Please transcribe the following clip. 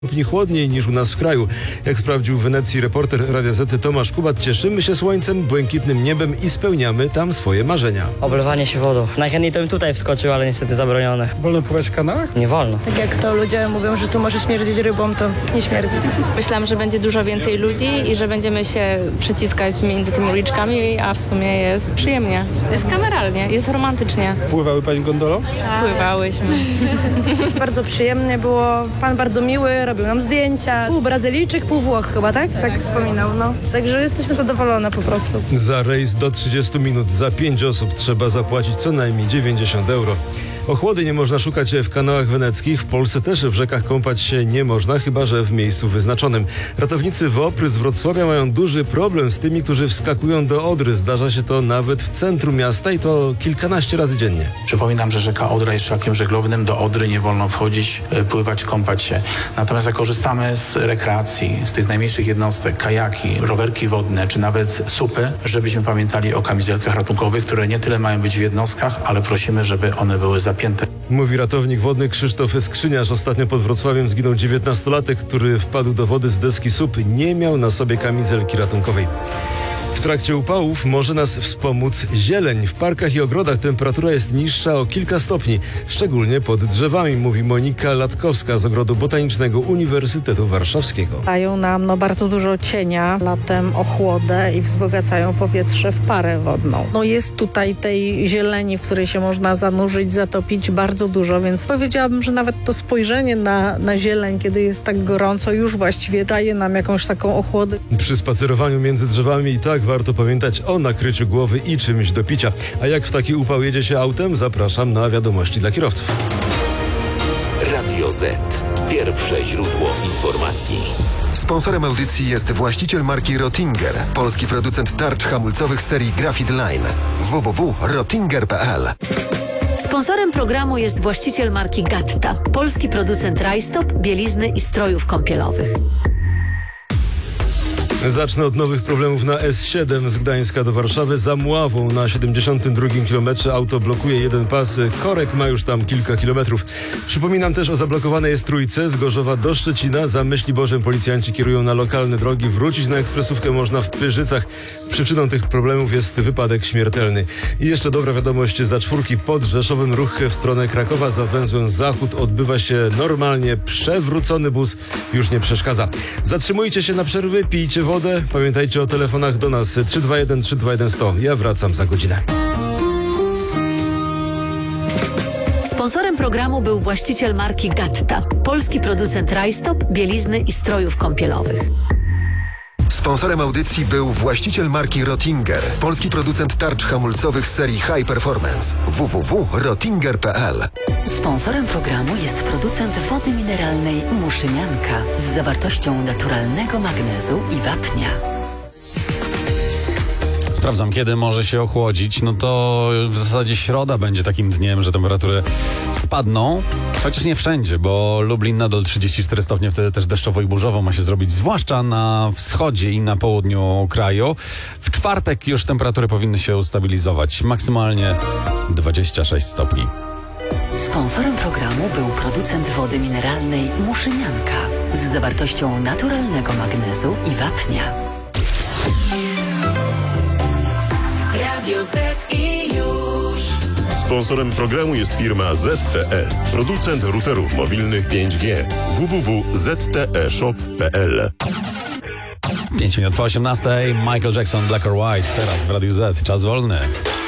stopni chłodniej niż u nas w kraju. Jak sprawdził w Wenecji reporter Radia Z Tomasz Kubat, cieszymy się słońcem, błękitnym niebem i spełniamy tam swoje marzenia. Oblewanie się wodą. Najchętniej to bym tutaj wskoczył, ale niestety zabronione. Wolno pływać w kanałach? Nie wolno. Tak jak to ludzie mówią, że tu może śmierdzieć rybą, to nie śmierdzi. Myślałam, że będzie dużo więcej ludzi i że będziemy się przyciskać między tymi uliczkami, a w sumie jest przyjemnie. Jest kameralnie, jest romantycznie. Pływały pani gondolą? Pływałyśmy. Bardzo przyjemnie było, pan bardzo miły, robił nam zdjęcia. Pół Brazylijczyk, pół Włoch chyba, tak? Tak wspominał, no. Także jesteśmy zadowolone po prostu. Za rejs do 30 minut za 5 osób trzeba zapłacić co najmniej 90 euro. Ochłody nie można szukać w kanałach weneckich. W Polsce też w rzekach kąpać się nie można, chyba że w miejscu wyznaczonym. Ratownicy WOPR z Wrocławia mają duży problem z tymi, którzy wskakują do Odry. Zdarza się to nawet w centrum miasta i to kilkanaście razy dziennie. Przypominam, że rzeka Odra jest szlakiem żeglownym. Do Odry nie wolno wchodzić, pływać, kąpać się. Natomiast jak korzystamy z rekreacji, z tych najmniejszych jednostek, kajaki, rowerki wodne, czy nawet supy, żebyśmy pamiętali o kamizelkach ratunkowych, które nie tyle mają być w jednostkach, ale prosimy, żeby one były zapięte. Mówi ratownik wodny Krzysztof Skrzyniarz. Ostatnio pod Wrocławiem zginął 19-latek, który wpadł do wody z deski SUP. Nie miał na sobie kamizelki ratunkowej. W trakcie upałów może nas wspomóc zieleń. W parkach i ogrodach temperatura jest niższa o kilka stopni, szczególnie pod drzewami, mówi Monika Latkowska z Ogrodu Botanicznego Uniwersytetu Warszawskiego. Dają nam bardzo dużo cienia, latem ochłodę i wzbogacają powietrze w parę wodną. Jest tutaj tej zieleni, w której się można zanurzyć, zatopić bardzo dużo, więc powiedziałabym, że nawet to spojrzenie na zieleń, kiedy jest tak gorąco, już właściwie daje nam jakąś taką ochłodę. Przy spacerowaniu między drzewami i tak warto pamiętać o nakryciu głowy i czymś do picia. A jak w taki upał jedzie się autem? Zapraszam na wiadomości dla kierowców. Radio Z. Pierwsze źródło informacji. Sponsorem audycji jest właściciel marki Rottinger, polski producent tarcz hamulcowych serii Graphite Line. www.rottinger.pl. Sponsorem programu jest właściciel marki Gatta, polski producent rajstop, bielizny i strojów kąpielowych. Zacznę od nowych problemów na S7 z Gdańska do Warszawy. Za Mławą na 72 kilometrze auto blokuje jeden pas. Korek ma już tam kilka kilometrów. Przypominam też o zablokowanej S3 z Gorzowa do Szczecina. Za Myśliborzem policjanci kierują na lokalne drogi. Wrócić na ekspresówkę można w Pyrzycach. Przyczyną tych problemów jest wypadek śmiertelny. I jeszcze dobra wiadomość za czwórki pod Rzeszowem. Ruch w stronę Krakowa za węzłem zachód odbywa się normalnie. Przewrócony bus już nie przeszkadza. Zatrzymujcie się na przerwy, pijcie wodę. Pamiętajcie o telefonach do nas 321 321 100. Ja wracam za godzinę. Sponsorem programu był właściciel marki Gatta, polski producent rajstop, bielizny i strojów kąpielowych. Sponsorem audycji był właściciel marki Rottinger, polski producent tarcz hamulcowych z serii High Performance. www.rottinger.pl. Sponsorem programu jest producent wody mineralnej Muszynianka z zawartością naturalnego magnezu i wapnia. Sprawdzam, kiedy może się ochłodzić. To w zasadzie środa będzie takim dniem, że temperatury spadną. Chociaż nie wszędzie, bo Lublin nadal 34 stopnie, wtedy też deszczowo i burzowo ma się zrobić, zwłaszcza na wschodzie i na południu kraju. W czwartek już temperatury powinny się ustabilizować. Maksymalnie 26 stopni. Sponsorem programu był producent wody mineralnej Muszynianka z zawartością naturalnego magnezu i wapnia. Radio Z i już. Sponsorem programu jest firma ZTE, producent routerów mobilnych 5G. www.zteshop.pl. 5 minut po 18. Michael Jackson, Black or White. Teraz w Radiu Z. Czas wolny.